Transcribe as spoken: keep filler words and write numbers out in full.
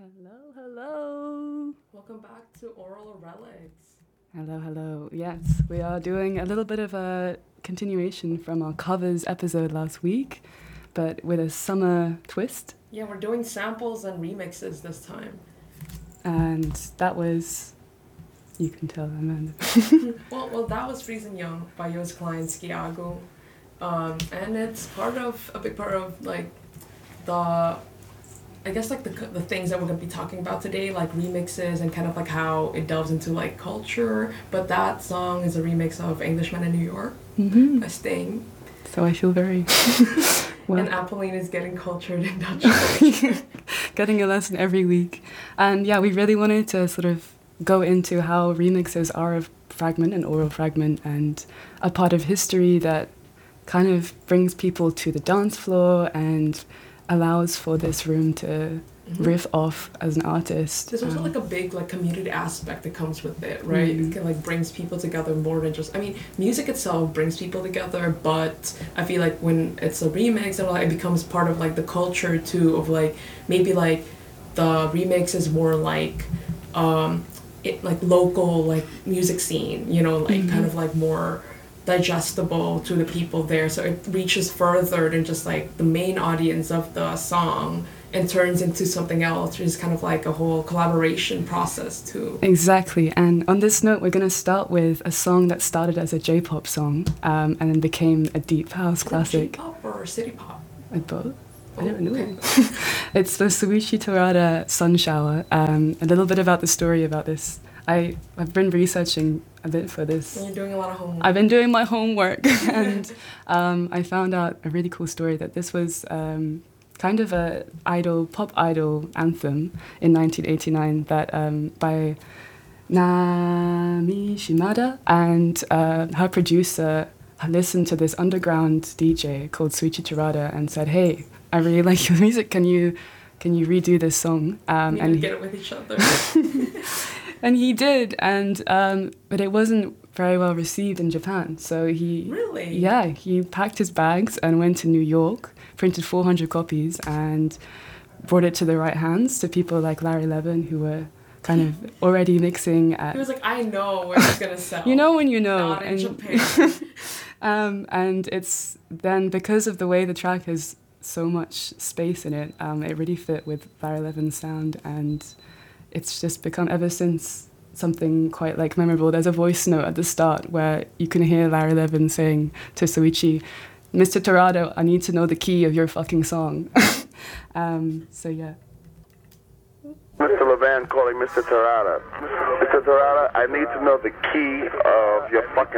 Hello, hello. Welcome back to Oral Relics. Hello, hello. Yes, we are doing a little bit of a continuation from our covers episode last week, but with a summer twist. Yeah, we're doing samples and remixes this time. And that was, you can tell, Amanda. well, well, that was Freezing Young by Joost Klein, Skiago. Um, and it's part of, a big part of, like, the... I guess like the the things that we're gonna be talking about today, like remixes and kind of like how it delves into like culture. But that song is a remix of Englishman in New York Mm-hmm. by Sting. So I feel very well. And Apolline is getting cultured in Dutch. Getting a lesson every week. And yeah, we really wanted to sort of go into how remixes are a fragment, an oral fragment, and a part of history that kind of brings people to the dance floor and allows for this room to mm-hmm. riff off as an artist. There's also um, like a big like community aspect that comes with it, right? Mm-hmm. It can, like brings people together more than just. I mean, music itself brings people together, but I feel like when it's a remix, and like, it becomes part of like the culture too. Of like maybe like the remix is more like, um, it like local like music scene, you know, like mm-hmm. kind of like more digestible to the people there, so it reaches further than just like the main audience of the song and turns into something else, which is kind of like a whole collaboration process too. Exactly. And on this note, we're going to start with a song that started as a J-pop song um, and then became a deep house is classic. J-pop or city pop? Like both. Oh, I don't know. okay. It's the Soichi Terada Sun Shower. Um, a little bit about the story about this. I, I've been researching a bit for this. You're doing a lot of homework. I've been doing my homework and um, I found out a really cool story that this was um, kind of a idol, pop idol anthem in nineteen eighty-nine that um, by Nami Shimada, and uh, her producer listened to this underground D J called Soichi Terada and said, "Hey, I really like your music. Can you can you redo this song?" Um, and get it with each other. And he did, and um, but it wasn't very well received in Japan. So he really, yeah, he packed his bags and went to New York, printed four hundred copies, and brought it to the right hands to people like Larry Levin, who were kind of already mixing. At, he was like, "I know where it's gonna sell." You know when you know. Not in and, Japan. um, and it's then because of the way the track has so much space in it, um, it really fit with Larry Levin's sound, and it's just become ever since something quite like memorable. There's a voice note at the start where you can hear Larry Levin saying to Soichi, "Mister Terada, I need to know the key of your fucking song." um, so yeah. Mister Levan calling Mister Terada. Mister Terada, I need to know the key of your fucking